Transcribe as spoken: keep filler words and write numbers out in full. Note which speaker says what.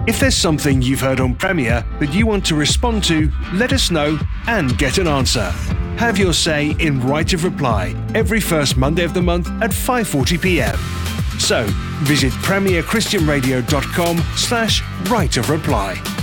Speaker 1: If there's something you've heard on Premier that you want to respond to, let us know and get an answer. Have your say in Right of Reply every first Monday of the month at five forty p m. So, visit premier christian radio dot com slash right of reply.